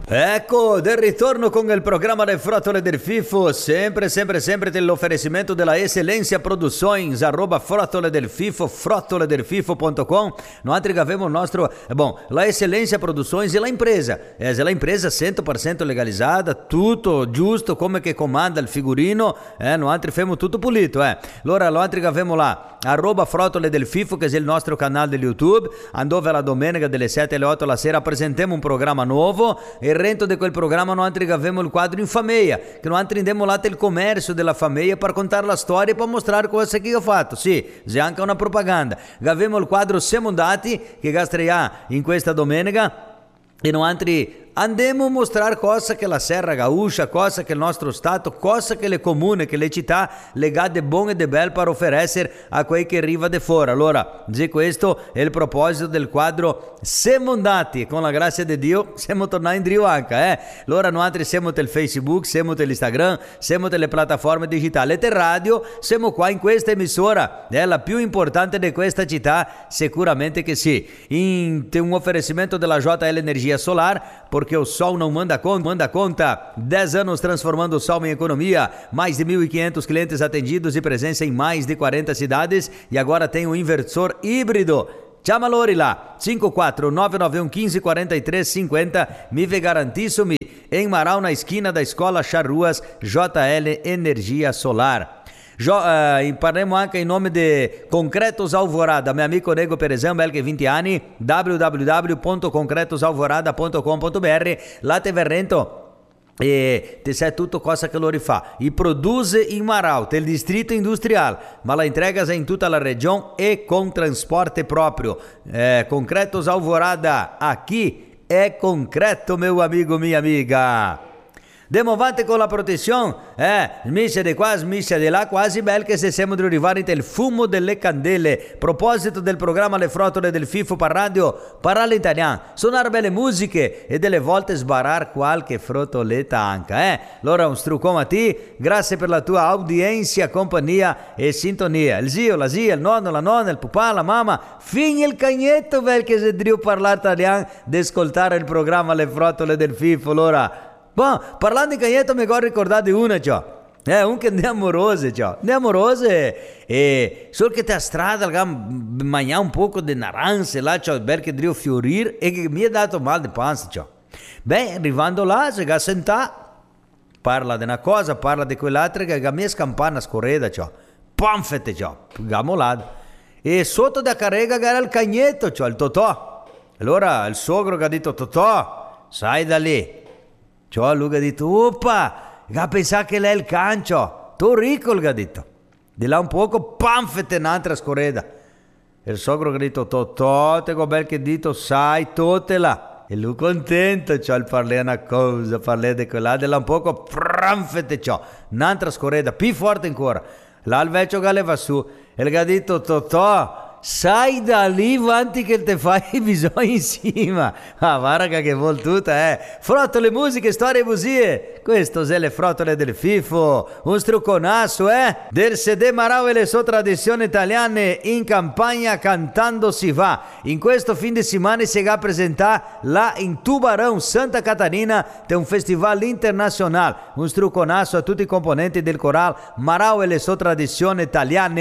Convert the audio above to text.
Ecco, del ritorno con il programma Le Frottole del FIFO, sempre dell'offerimento della Excelência Produções, @Frottole del FIFO, frottoledelfifo.com. Nós avemos o nosso, la Excelência Produções e la empresa 100% legalizzata, tutto giusto, come che comanda il figurino, noi famo tutto pulito, Allora, noi avemos là, @Frottole del FIFO, che è il nostro canale di YouTube, dove la domenica dalle 7 alle 8 la sera presentiamo un programma nuovo, e dentro di quel programma noi avevamo il quadro in famiglia, che noi andiamo là del commercio della famiglia per contare la storia e per mostrare cosa che ho fatto. Sì, c'è anche una propaganda. Avevamo il quadro Siamo Dati, che gastrerà in questa domenica, e noi andiamo a mostrare cosa che la Serra Gaúcha, cosa che il nostro Stato, cosa che le comuni, che le città legate buone e de belle per offrire a quei che arriva de fuori. Allora, questo è il proposito del quadro Siamo Andati, e con la grazia di Dio siamo tornati in Dio anche, Allora, noi siamo del Facebook, siamo dell'Instagram, siamo delle piattaforme digitali e del radio, siamo qua in questa emissora, è la più importante di questa città, sicuramente che sì. In un offerecimento della JL Energia Solar, porque o sol não manda conta. 10 anos transformando o sol em economia, mais de 1.500 clientes atendidos e presença em mais de 40 cidades, e agora tem um inversor híbrido. Chama Lori lá, 54991 15 43 50, me garantissumi, em Marau, na esquina da Escola Charruas, JL Energia Solar. Parliamo anche in nome di Concretos Alvorada, mio amico Nego per esempio, che 20 anni, www.concretosalvorada.com.br, là te verrento e ti sai tutto cosa che lo rifà. I produce in Marau, del distrito industrial, ma la entrega in tutta la regione e con trasporte proprio. Concretos Alvorada, aqui è concreto, meu amigo, minha amiga. Andiamo avanti con la protezione, smiscia di qua, smiscia di là, quasi bel che se siamo arrivati nel fumo delle candele. Proposito del programma Le Frottole del FIFO per radio, parlare italiano, suonare belle musiche e delle volte sbarare qualche frottoletta anche, Allora un struccone a te, grazie per la tua audienza, compagnia e sintonia. Il zio, la zia, il nonno, la nonna, il papà, la mamma, fin il cagnetto bel che se driu parlare italiano, di ascoltare il programma Le Frottole del FIFO. Allora, parlando di cagnetto mi ho ricordato una, un che è amorose, e solo che a strada mangiare un poco di naranze là, perché devo fiorire, e che mi ha dato mal di panza, arrivando là, si va sentare, parla di una cosa, parla di quell'altra, che la mia scampana scorreda, panfete, gamolado, e sotto da carrega era il cagnetto, il Totò. Allora il sogro che ha detto: Totò, sai da lì. Lui ha detto: oppa, ha pensato che lei è il cancio, tu ricco, ha detto. Di là un poco, panfete un'altra scorreda. E il sogro ha detto: Totò, te go bel che dito, sai, totela. E lui contento, il parlare una cosa, parlare di quella, di là un poco, panfete, un'altra scorreda, più forte ancora. Là il vecchio che leva su, e gli ha detto: Totò, sai da lì avanti che te fai bisogno insieme. Guarda che vuol tutta, Frottole, musiche, storie e bugie. Questo è Le Frottole del FIFO, un strucconasso, del CD Marau e le sue tradizioni italiane in campagna cantando si va. In questo fin di settimana si va a presentare là in Tubarão, Santa Catarina, c'è un festival internazionale. Un strucconasso a tutti i componenti del corale Marau e le sue tradizioni italiane.